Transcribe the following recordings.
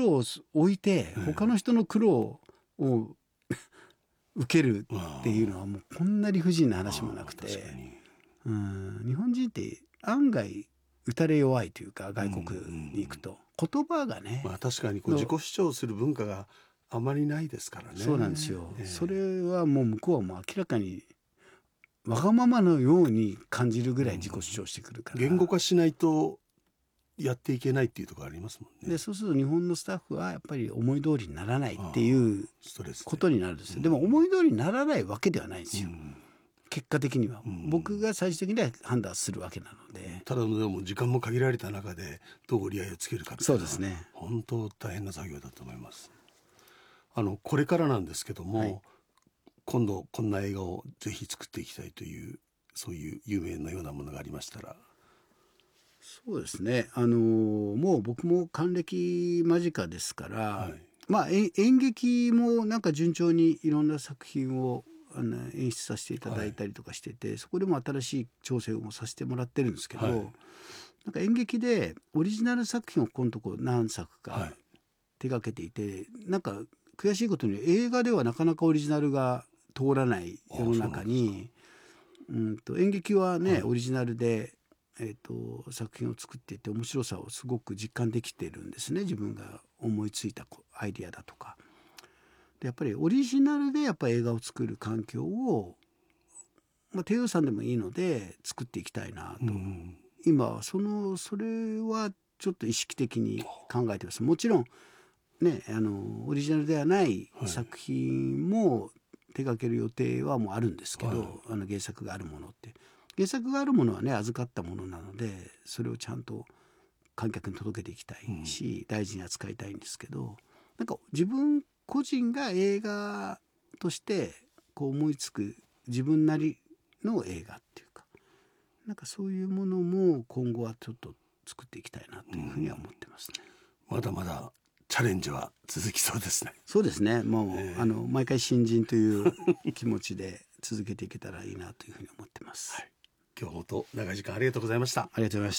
を置いて他の人の苦労を受けるっていうのはもうこんな理不尽な話もなくて、日本人って案外打たれ弱いというか、外国に行くと言葉がね、 確かにこう自己主張する文化があまりないですからね。 そうなんですよ、それはもう向こうはもう明らかにわがままのように感じるぐらい自己主張してくるから、 言語化しないとやっていけないっていうところありますもんね。 でそうすると日本のスタッフはやっぱり思い通りにならないっていうことになるんですよ。でも思い通りにならないわけではないんですよ、結果的には、僕が最終的には判断するわけなので。 ただでも時間も限られた中でどう折り合いをつけるかっていうのは、そうですね、本当大変な作業だと思います。これからなんですけども、今度こんな映画をぜひ作っていきたいという、そういう夢のようなものがありましたら。 そうですね、もう僕も還暦間近ですから、演劇もなんか順調にいろんな作品を演出させていただいたりとかしてて、そこでも新しい挑戦をさせてもらってるんですけど、なんか演劇でオリジナル作品をこのとこ何作か手がけていて、なんか悔しいことに映画ではなかなかオリジナルが通らない世の中に、演劇はね、オリジナルで作品を作っていて面白さをすごく実感できてるんですね、自分が思いついたアイディアだとかで。やっぱりオリジナルでやっぱ映画を作る環境を、低予算でもいいので作っていきたいなと、今それはちょっと意識的に考えてます。もちろんね、オリジナルではない作品も手掛ける予定はもうあるんですけど、原作があるものって原作があるものはね預かったものなので、それをちゃんと観客に届けていきたいし、大事に扱いたいんですけど、なんか自分個人が映画としてこう思いつく自分なりの映画っていうか、なんかそういうものも今後はちょっと作っていきたいなというふうには思ってますね。 まだまだチャレンジは続きそうですね。 そうですね、もう、毎回新人という気持ちで続けていけたらいいなというふうに思ってます。 今日もと長い時間ありがとうございました。 ありがとうございました。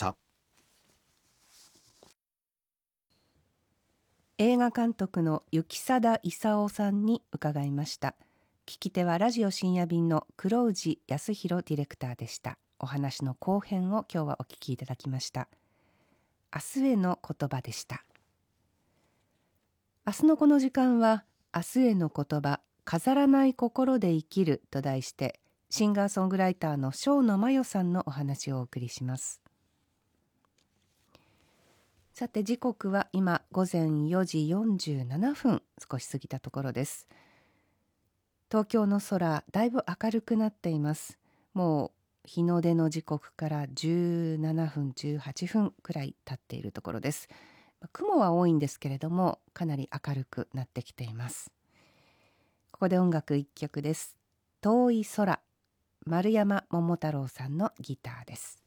映画監督の行定勲さんに伺いました。聞き手はラジオ深夜便の黒氏康弘ディレクターでした。お話の後編を今日はお聞きいただきました。明日への言葉でした。明日のこの時間は明日への言葉、飾らない心で生きると題して、シンガーソングライターの生野真世さんのお話をお送りします。さて時刻は今午前4時47分少し過ぎたところです。東京の空だいぶ明るくなっています。もう日の出の時刻から17分18分くらい経っているところです。雲は多いんですけれどもかなり明るくなってきています。ここで音楽一曲です。遠い空、丸山桃太郎さんのギターです。